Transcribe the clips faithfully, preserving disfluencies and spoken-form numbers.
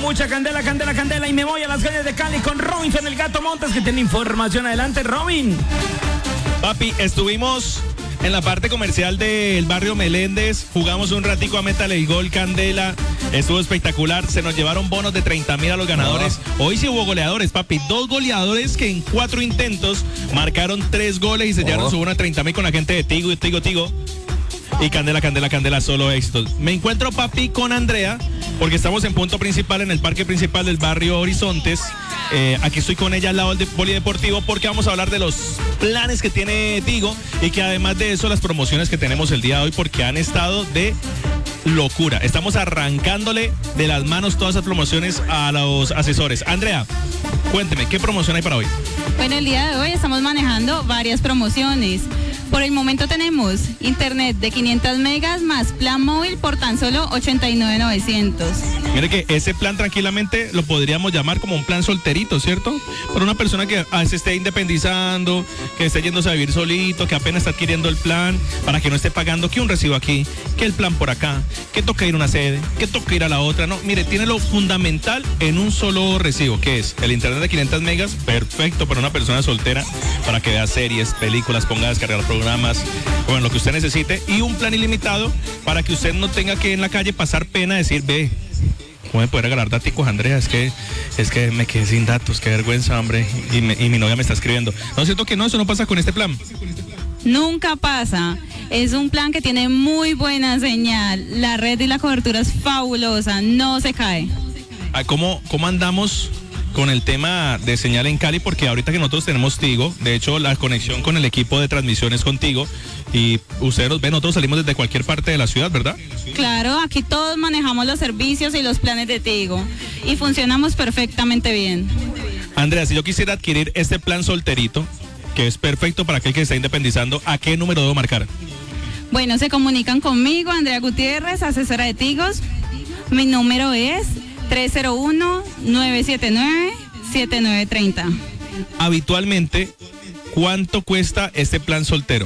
mucha candela, candela, candela. Y me voy a las calles de Cali con Robinson el Gato Montes, que tiene información. Adelante, Robin. Papi, estuvimos en la parte comercial del barrio Meléndez, jugamos un ratico a Métale y Gol Candela, estuvo espectacular, se nos llevaron bonos de treinta mil a los ganadores. Oh. Hoy sí hubo goleadores, papi, dos goleadores que en cuatro intentos marcaron tres goles y se llevaron oh. su bono de treinta mil con la gente de Tigo y Tigo Tigo. Y Candela, Candela, Candela, solo éxitos. Me encuentro, papi, con Andrea, porque estamos en punto principal, en el parque principal del barrio Horizontes. Eh, aquí estoy con ella al lado del polideportivo porque vamos a hablar de los planes que tiene Tigo y que además de eso las promociones que tenemos el día de hoy, porque han estado de locura. Estamos arrancándole de las manos todas esas promociones a los asesores. Andrea, cuénteme, ¿qué promoción hay para hoy? Bueno, el día de hoy estamos manejando varias promociones. Por el momento tenemos internet de quinientos megas más plan móvil por tan solo ochenta y nueve mil novecientos. Mire que ese plan tranquilamente lo podríamos llamar como un plan solterito, ¿cierto? Para una persona que se esté independizando, que esté yéndose a vivir solito, que apenas está adquiriendo el plan, para que no esté pagando que un recibo aquí, que el plan por acá, que toca ir a una sede, que toca ir a la otra. No, mire, tiene lo fundamental en un solo recibo, que es el internet de quinientos megas, perfecto para una persona soltera, para que vea series, películas, ponga a descargar programas, bueno, lo que usted necesite, y un plan ilimitado para que usted no tenga que en la calle pasar pena decir, ve, ¿cómo me puede regalar daticos, Andrea? Es que, es que me quedé sin datos, qué vergüenza, hombre, y, me, y mi novia me está escribiendo. No es cierto que no, eso no pasa con este plan. Nunca pasa. Es un plan que tiene muy buena señal. La red y la cobertura es fabulosa, no se cae. ¿Cómo, cómo andamos con el tema de señal en Cali? Porque ahorita que nosotros tenemos Tigo, de hecho la conexión con el equipo de transmisiones contigo, y ustedes nos ven, nosotros salimos desde cualquier parte de la ciudad, ¿verdad? Claro, aquí todos manejamos los servicios y los planes de Tigo y funcionamos perfectamente bien. Andrea, si yo quisiera adquirir este plan solterito, que es perfecto para aquel que está independizando, ¿a qué número debo marcar? Bueno, se comunican conmigo, Andrea Gutiérrez, asesora de Tigos. Mi número es tres cero uno, nueve siete nueve, siete nueve tres cero. Habitualmente, ¿cuánto cuesta este plan soltero?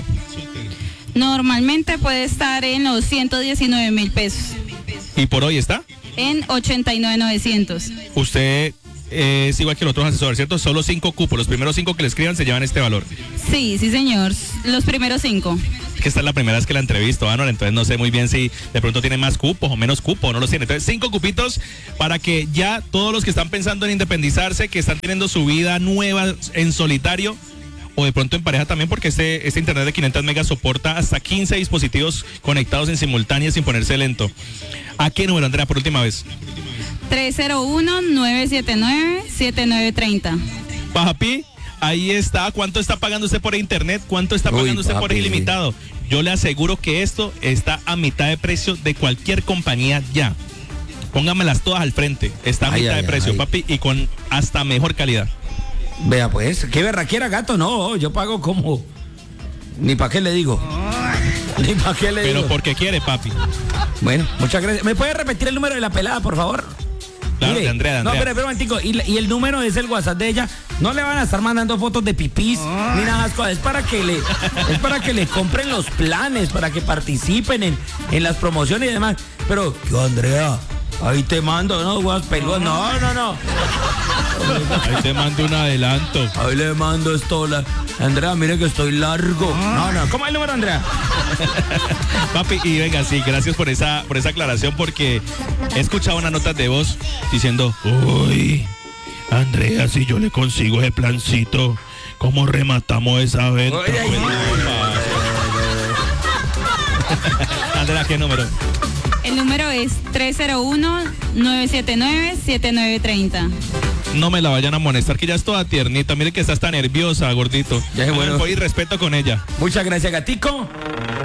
Normalmente puede estar en los ciento diecinueve mil pesos. ¿Y por hoy está? En ochenta y nueve mil novecientos. Usted eh, es igual que los otros asesores, ¿cierto? Solo cinco cupos, los primeros cinco que le escriban se llevan este valor. Sí, sí señor, los primeros cinco. Que esta es la primera vez que la entrevisto, Anual, entonces no sé muy bien si de pronto tiene más cupos o menos cupos, no lo tiene. Entonces, cinco cupitos para que ya todos los que están pensando en independizarse, que están teniendo su vida nueva en solitario, o de pronto en pareja también, porque este, este internet de quinientos megas soporta hasta quince dispositivos conectados en simultánea sin ponerse lento. ¿A qué número, Andrea, por última vez? tres cero uno, nueve siete nueve, siete nueve tres cero. Papi, ahí está. ¿Cuánto está pagando usted por internet? ¿Cuánto está pagando Uy, usted papi. por ilimitado? Yo le aseguro que esto está a mitad de precio de cualquier compañía ya. Póngamelas todas al frente. Está a ay, mitad ay, de precio, ay. papi, y con hasta mejor calidad. Vea pues, qué berraquera, Gato. No, yo pago como... Ni para qué le digo. Ni para qué le Pero digo. Pero porque quiere, papi. Bueno, muchas gracias. ¿Me puede repetir el número de la pelada, por favor? Claro, Mire, de Andrea, de Andrea. No, pero, pero, mantico, y, y el número es el WhatsApp de ella. No le van a estar mandando fotos de pipís oh. ni nada más. Es para que le, es para que le compren los planes, para que participen en, en las promociones y demás. Pero, yo, Andrea, ahí te mando, no, guas peludas. No, no, no. Ahí te mando un adelanto. Ahí le mando esto. La... Andrea, mire que estoy largo. No, no. ¿Cómo es el número, Andrea? Papi, y venga, sí, gracias por esa, por esa aclaración, porque he escuchado unas notas de voz diciendo, uy, Andrea, si yo le consigo ese plancito, ¿cómo rematamos esa venta? Oye, pues, no, Andrea, ¿qué número? El número es tres cero uno, nueve siete nueve, siete nueve tres cero. No me la vayan a amonestar, que ya es toda tiernita. Mire que está tan nerviosa, gordito. Ya es bueno. Voy y respeto con ella. Muchas gracias, Gatico.